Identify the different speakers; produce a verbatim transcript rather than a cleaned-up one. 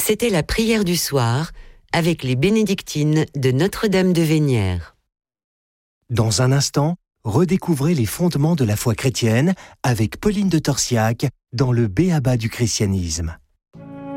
Speaker 1: C'était la prière du soir avec les bénédictines de Notre-Dame de Vénières.
Speaker 2: Dans un instant, redécouvrez les fondements de la foi chrétienne avec Pauline de Torsiac dans le B A B A du christianisme.